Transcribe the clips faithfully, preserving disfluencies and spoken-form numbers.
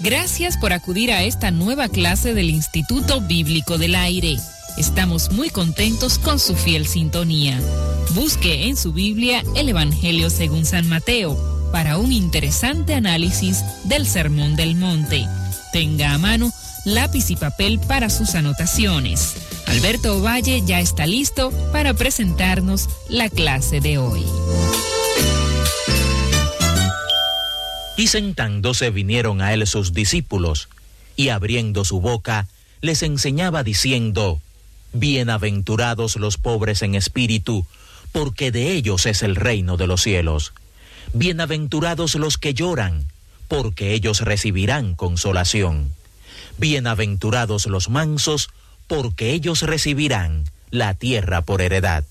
Gracias por acudir a esta nueva clase del Instituto Bíblico del Aire. Estamos muy contentos con su fiel sintonía. Busque en su Biblia el Evangelio según San Mateo para un interesante análisis del Sermón del Monte. Tenga a mano lápiz y papel para sus anotaciones. Alberto Ovalle ya está listo para presentarnos la clase de hoy. Y sentándose vinieron a él sus discípulos, y abriendo su boca, les enseñaba diciendo: Bienaventurados los pobres en espíritu, porque de ellos es el reino de los cielos. Bienaventurados los que lloran, porque ellos recibirán consolación. Bienaventurados los mansos, porque ellos recibirán la tierra por heredad.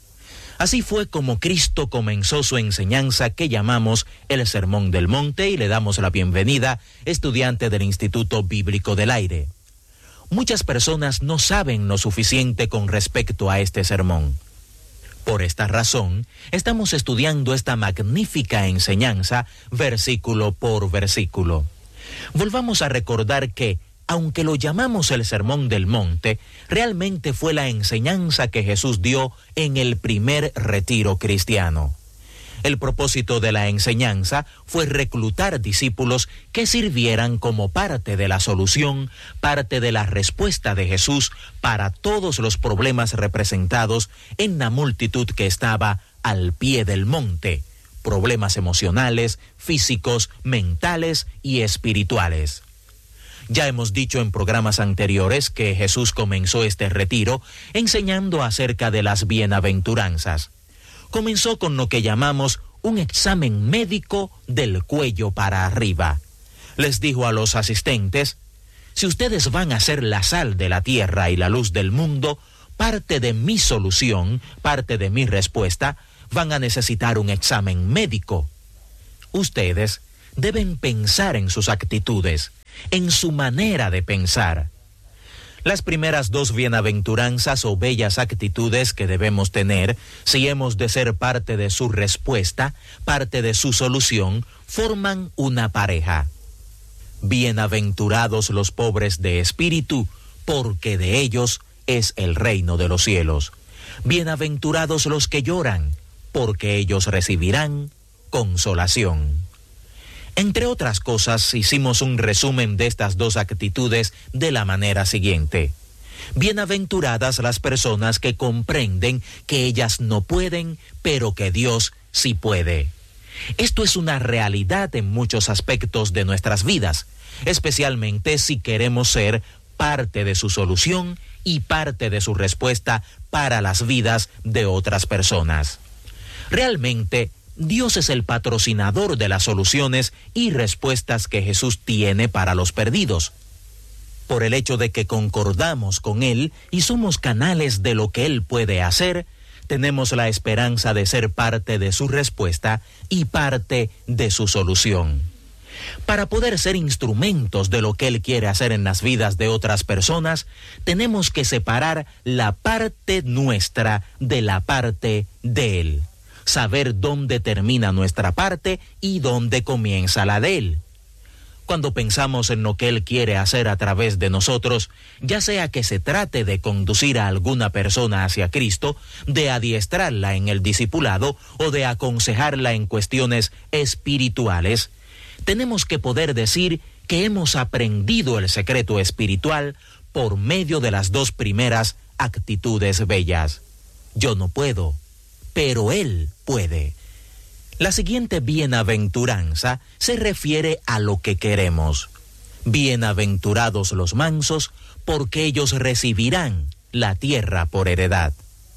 Así fue como Cristo comenzó su enseñanza que llamamos el Sermón del Monte, y le damos la bienvenida, estudiante del Instituto Bíblico del Aire. Muchas personas no saben lo suficiente con respecto a este sermón. Por esta razón, estamos estudiando esta magnífica enseñanza versículo por versículo. Volvamos a recordar que, aunque lo llamamos el Sermón del Monte, realmente fue la enseñanza que Jesús dio en el primer retiro cristiano. El propósito de la enseñanza fue reclutar discípulos que sirvieran como parte de la solución, parte de la respuesta de Jesús para todos los problemas representados en la multitud que estaba al pie del monte, problemas emocionales, físicos, mentales y espirituales. Ya hemos dicho en programas anteriores que Jesús comenzó este retiro enseñando acerca de las bienaventuranzas. Comenzó con lo que llamamos un examen médico del cuello para arriba. Les dijo a los asistentes: si ustedes van a ser la sal de la tierra y la luz del mundo, parte de mi solución, parte de mi respuesta, van a necesitar un examen médico. Ustedes deben pensar en sus actitudes, en su manera de pensar. Las primeras dos bienaventuranzas o bellas actitudes que debemos tener, si hemos de ser parte de su respuesta, parte de su solución, forman una pareja. Bienaventurados los pobres de espíritu, porque de ellos es el reino de los cielos. Bienaventurados los que lloran, porque ellos recibirán consolación. Entre otras cosas, hicimos un resumen de estas dos actitudes de la manera siguiente. Bienaventuradas las personas que comprenden que ellas no pueden, pero que Dios sí puede. Esto es una realidad en muchos aspectos de nuestras vidas, especialmente si queremos ser parte de su solución y parte de su respuesta para las vidas de otras personas. Realmente, Dios es el patrocinador de las soluciones y respuestas que Jesús tiene para los perdidos. Por el hecho de que concordamos con Él y somos canales de lo que Él puede hacer, tenemos la esperanza de ser parte de su respuesta y parte de su solución. Para poder ser instrumentos de lo que Él quiere hacer en las vidas de otras personas, tenemos que separar la parte nuestra de la parte de Él. Saber dónde termina nuestra parte y dónde comienza la de Él. Cuando pensamos en lo que Él quiere hacer a través de nosotros, ya sea que se trate de conducir a alguna persona hacia Cristo, de adiestrarla en el discipulado o de aconsejarla en cuestiones espirituales, tenemos que poder decir que hemos aprendido el secreto espiritual por medio de las dos primeras actitudes bellas. Yo no puedo, pero Él puede. La siguiente bienaventuranza se refiere a lo que queremos. Bienaventurados los mansos, porque ellos recibirán la tierra por heredad.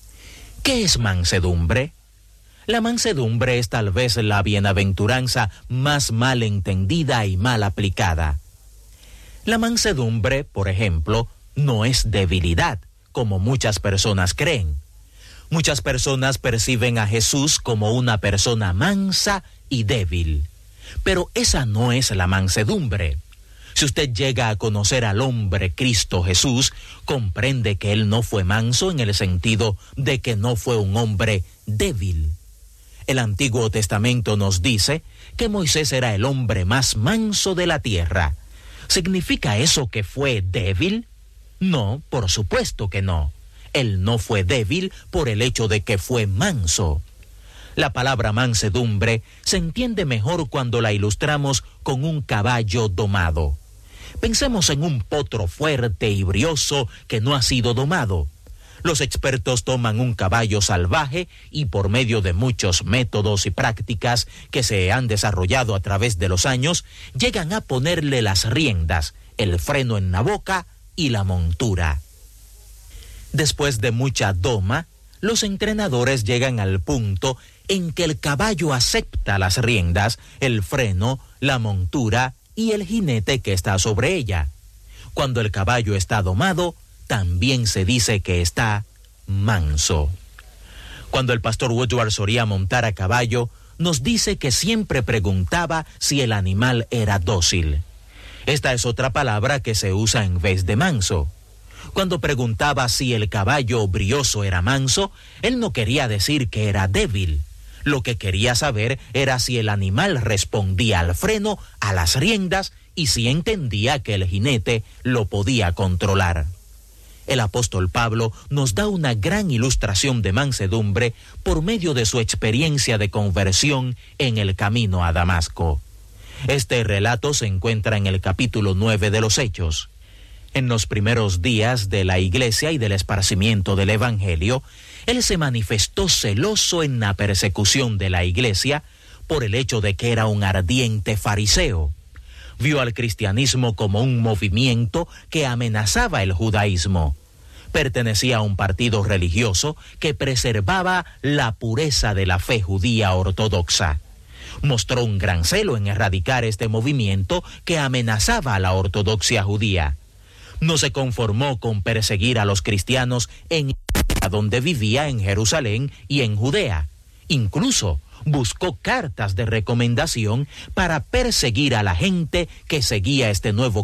¿Qué es mansedumbre? La mansedumbre es tal vez la bienaventuranza más mal entendida y mal aplicada. La mansedumbre, por ejemplo, no es debilidad, como muchas personas creen. Muchas personas perciben a Jesús como una persona mansa y débil, pero esa no es la mansedumbre. Si usted llega a conocer al hombre Cristo Jesús, comprende que Él no fue manso en el sentido de que no fue un hombre débil. El Antiguo Testamento nos dice que Moisés era el hombre más manso de la tierra. ¿Significa eso que fue débil? No, por supuesto que no. Él no fue débil por el hecho de que fue manso. La palabra mansedumbre se entiende mejor cuando la ilustramos con un caballo domado. Pensemos en un potro fuerte y brioso que no ha sido domado. Los expertos toman un caballo salvaje y por medio de muchos métodos y prácticas que se han desarrollado a través de los años, llegan a ponerle las riendas, el freno en la boca y la montura. Después de mucha doma, los entrenadores llegan al punto en que el caballo acepta las riendas, el freno, la montura y el jinete que está sobre ella. Cuando el caballo está domado, también se dice que está manso. Cuando el pastor Woodward solía montar a caballo, nos dice que siempre preguntaba si el animal era dócil. Esta es otra palabra que se usa en vez de manso. Cuando preguntaba si el caballo brioso era manso, él no quería decir que era débil. Lo que quería saber era si el animal respondía al freno, a las riendas, y si entendía que el jinete lo podía controlar. El apóstol Pablo nos da una gran ilustración de mansedumbre por medio de su experiencia de conversión en el camino a Damasco. Este relato se encuentra en el capítulo nueve de los Hechos. En los primeros días de la iglesia y del esparcimiento del evangelio, él se manifestó celoso en la persecución de la iglesia por el hecho de que era un ardiente fariseo. Vio al cristianismo como un movimiento que amenazaba el judaísmo. Pertenecía a un partido religioso que preservaba la pureza de la fe judía ortodoxa. Mostró un gran celo en erradicar este movimiento que amenazaba a la ortodoxia judía. No se conformó con perseguir a los cristianos en donde vivía en Jerusalén y en Judea. Incluso buscó cartas de recomendación para perseguir a la gente que seguía este nuevo